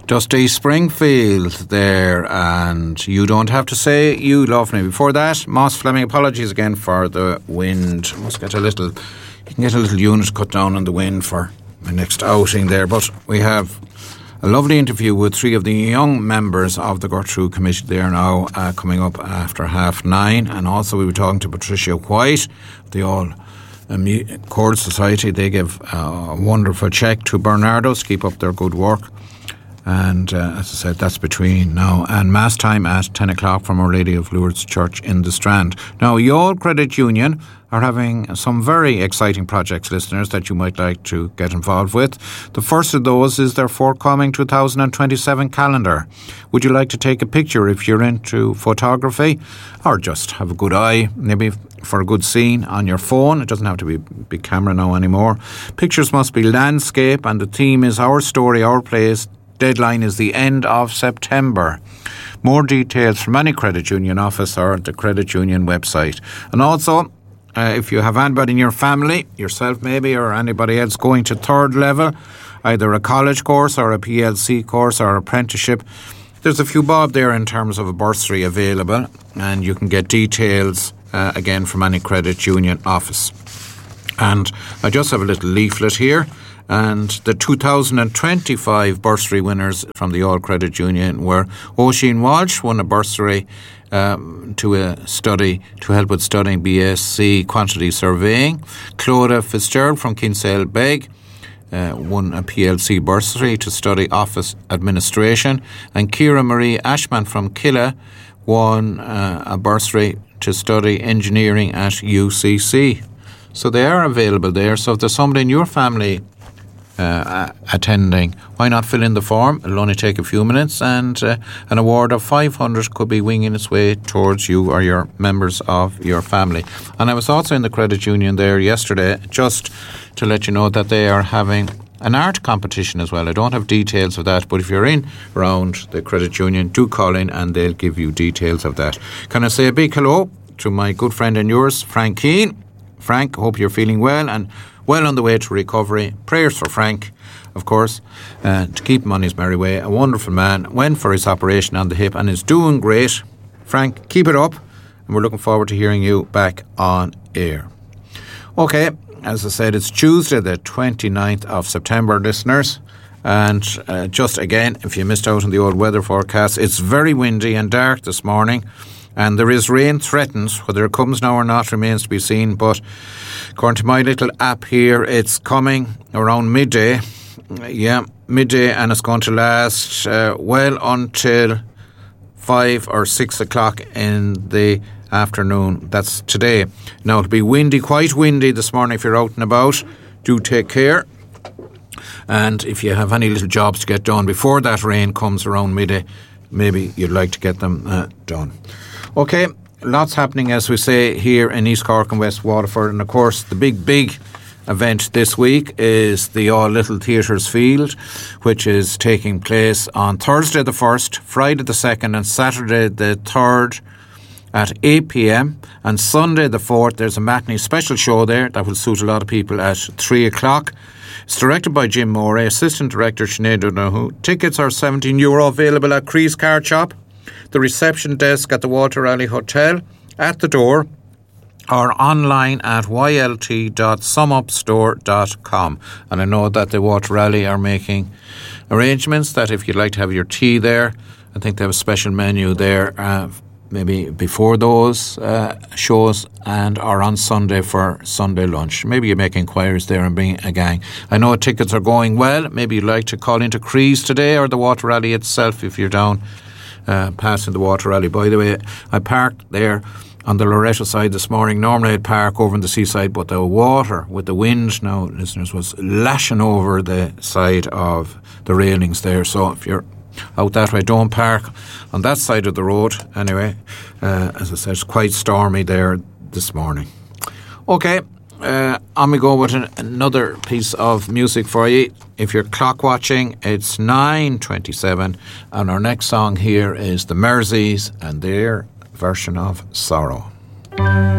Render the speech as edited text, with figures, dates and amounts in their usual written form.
Dusty Springfield there, and You Don't Have to Say You Love Me. Before that, Moss Fleming, apologies again for the wind. You can get a little unit cut down on the wind for my next outing there. But we have a lovely interview with three of the young members of the Gertrude Committee there now, coming up after 9:30. And also we were talking to Patricia White, the All Chord Society. They give a wonderful cheque to Bernardo's, keep up their good work. And as I said, that's between now and Mass time at 10 o'clock from Our Lady of Lourdes Church in the Strand. Now, Youghal Credit Union are having some very exciting projects, listeners, that you might like to get involved with. The first of those is their forthcoming 2027 calendar. Would you like to take a picture if you're into photography, or just have a good eye, maybe for a good scene on your phone? It doesn't have to be a big camera now anymore. Pictures must be landscape, and the theme is Our Story, Our Place. Deadline is the end of September. More details from any credit union office or the credit union website. And also, if you have anybody in your family, yourself maybe, or anybody else going to third level, either a college course or a PLC course or apprenticeship, there's a few bob there in terms of a bursary available, and you can get details again from any credit union office. And I just have a little leaflet here. And the 2025 bursary winners from the All Credit Union were Oisin Walsh, won a bursary to a study to help with studying BSc Quantity Surveying. Clodagh Fitzgerald from Kinsale Beg won a PLC bursary to study Office Administration. And Ciara Marie Ashman from Killa won a bursary to study Engineering at UCC. So they are available there. So if there's somebody in your family attending, why not fill in the form? It'll only take a few minutes, and an award of 500 could be winging its way towards you or your members of your family. And I was also in the credit union there yesterday, just to let you know that they are having an art competition as well. I don't have details of that, but if you're in around the credit union, do call in and they'll give you details of that. Can I say a big hello to my good friend and yours, Frank Keane? Frank, hope you're feeling well and well on the way to recovery. Prayers for Frank, of course, to keep him on his merry way. A wonderful man, went for his operation on the hip and is doing great. Frank, keep it up, and we're looking forward to hearing you back on air. Okay, as I said, it's Tuesday the 29th of September, listeners. And just again, if you missed out on the old weather forecast, it's very windy and dark this morning. And there is rain threatened. Whether it comes now or not remains to be seen. But according to my little app here, it's coming around midday. Yeah, midday, and it's going to last well until 5 or 6 o'clock in the afternoon. That's today. Now, it'll be windy, quite windy this morning if you're out and about. Do take care. And if you have any little jobs to get done before that rain comes around midday, maybe you'd like to get them done. Okay, lots happening, as we say, here in East Cork and West Waterford. And of course, the big event this week is the All Little Theatres Field, which is taking place on Thursday the 1st, Friday the 2nd and Saturday the 3rd at 8 p.m. And Sunday the 4th, there's a matinee special show there that will suit a lot of people at 3 o'clock. It's directed by Jim Morey, Assistant Director Sinead O'Donoghue. Tickets are €17 available at Cree's Car Shop, the reception desk at the Walter Raleigh Hotel, at the door, or online at ylt.sumupstore.com. And I know that the Walter Raleigh are making arrangements that if you'd like to have your tea there, I think they have a special menu there, maybe before those shows and or on Sunday for Sunday lunch. Maybe you make inquiries there and bring a gang. I know tickets are going well. Maybe you'd like to call into Cree's today or the Walter Raleigh itself if you're down passing the Walter Raleigh. By the way, I parked there on the Loretto side this morning. Normally I'd park over on the seaside, but the water with the wind now, listeners, was lashing over the side of the railings there. So if you're out that way, don't park on that side of the road. Anyway, as I said, it's quite stormy there this morning. Okay, on we go with another piece of music for you. If you're clock watching, it's 9:27, and our next song here is the Merseys and their version of Sorrow.